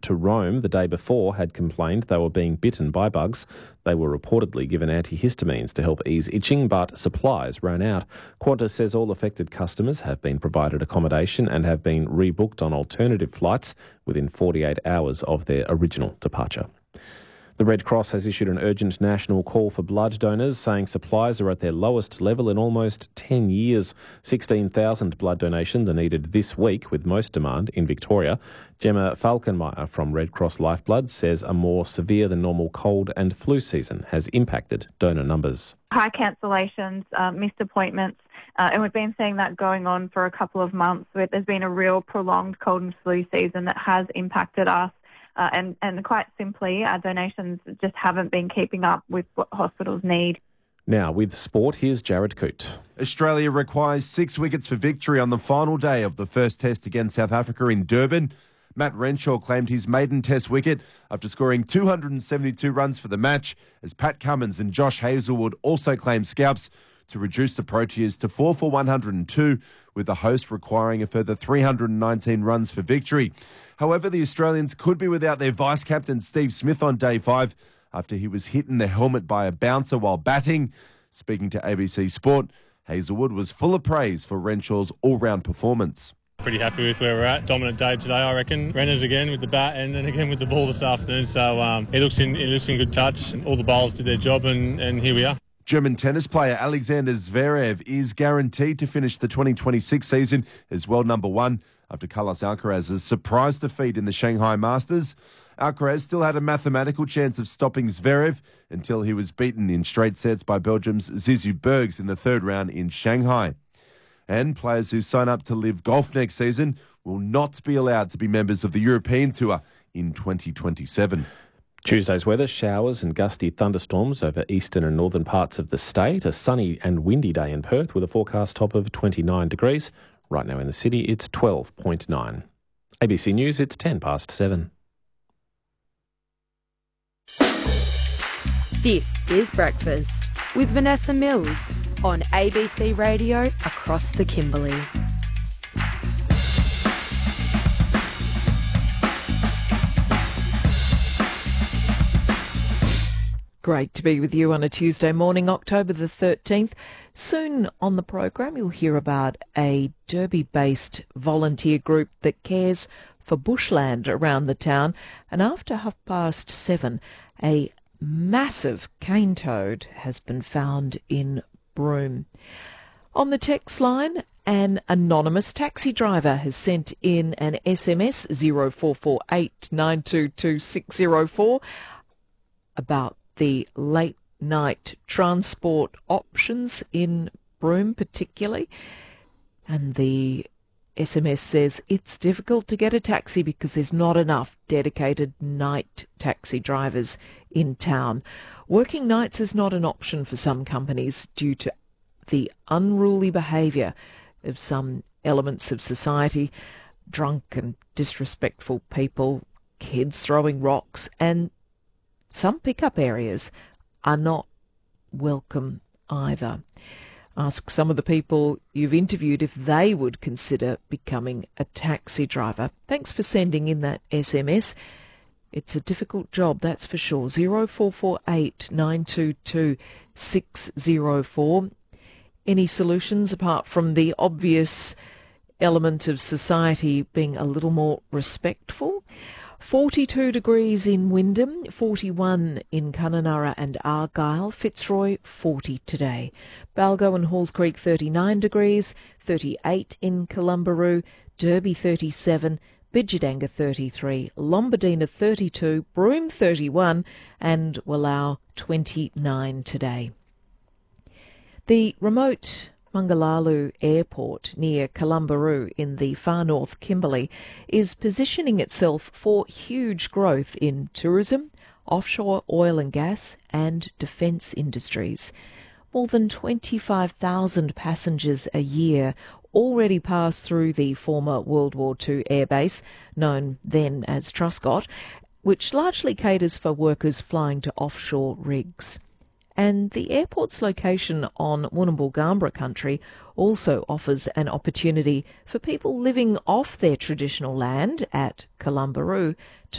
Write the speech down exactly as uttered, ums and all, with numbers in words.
to Rome the day before had complained they were being bitten by bugs. They were reportedly given antihistamines to help ease itching, but supplies ran out. Qantas says all affected customers have been provided accommodation and have been rebooked on alternative flights within forty-eight hours of their original departure. The Red Cross has issued an urgent national call for blood donors, saying supplies are at their lowest level in almost ten years. sixteen thousand blood donations are needed this week, with most demand in Victoria. Gemma Falkenmeyer from Red Cross Lifeblood says a more severe than normal cold and flu season has impacted donor numbers. High cancellations, uh, missed appointments, uh, and we've been seeing that going on for a couple of months. There's been a real prolonged cold and flu season that has impacted us. Uh, and, and quite simply, our donations just haven't been keeping up with what hospitals need. Now, with sport, here's Jared Coote. Australia requires six wickets for victory on the final day of the first test against South Africa in Durban. Matt Renshaw claimed his maiden test wicket after scoring two hundred seventy-two runs for the match, as Pat Cummins and Josh Hazlewood also claimed scalps to reduce the Proteas to four for one hundred two, with the host requiring a further three hundred nineteen runs for victory. However, the Australians could be without their vice-captain Steve Smith on day five after he was hit in the helmet by a bouncer while batting. Speaking to A B C Sport, Hazlewood was full of praise for Renshaw's all-round performance. Pretty happy with where we're at. Dominant day today, I reckon. Renners again with the bat and then again with the ball this afternoon. So um, it looks in it looks in good touch. All the bowlers did their job, and, and here we are. German tennis player Alexander Zverev is guaranteed to finish the twenty twenty-six season as world number one after Carlos Alcaraz's surprise defeat in the Shanghai Masters. Alcaraz still had a mathematical chance of stopping Zverev until he was beaten in straight sets by Belgium's Zizou Bergs in the third round in Shanghai. And players who sign up to live golf next season will not be allowed to be members of the European Tour in twenty twenty-seven. Tuesday's weather, showers and gusty thunderstorms over eastern and northern parts of the state. A sunny and windy day in Perth with a forecast top of twenty-nine degrees. Right now in the city, it's twelve point nine. A B C News, it's ten past seven. This is Breakfast with Vanessa Mills on A B C Radio across the Kimberley. Great to be with you on a Tuesday morning, October the thirteenth. Soon on the program, you'll hear about a Derby-based volunteer group that cares for bushland around the town. And after half past seven, a massive cane toad has been found in Broome. On the text line, an anonymous taxi driver has sent in an S M S zero four four eight nine two two six zero four about the late night transport options in Broome particularly. And the S M S says it's difficult to get a taxi because there's not enough dedicated night taxi drivers in town. Working nights is not an option for some companies due to the unruly behaviour of some elements of society, drunk and disrespectful people, kids throwing rocks, and some pickup areas are not welcome either. Ask some of the people you've interviewed if they would consider becoming a taxi driver. Thanks for sending in that S M S. It's a difficult job, that's for sure. zero four four eight nine two two six zero four. Any solutions apart from the obvious element of society being a little more respectful? forty-two degrees in Wyndham, forty-one in Kununurra and Argyle, Fitzroy forty today. Balgo and Halls Creek thirty-nine degrees, thirty-eight in Columbaroo, Derby thirty-seven, Bidjadanga thirty-three, Lombardina thirty-two, Broome thirty-one and Wallau twenty-nine today. The remote Mangalalu Airport near Columbaroo in the far north Kimberley is positioning itself for huge growth in tourism, offshore oil and gas and defence industries. More than twenty-five thousand passengers a year already pass through the former World War Two airbase, known then as Truscott, which largely caters for workers flying to offshore rigs. And the airport's location on Woonambulgambra country also offers an opportunity for people living off their traditional land at Columbaroo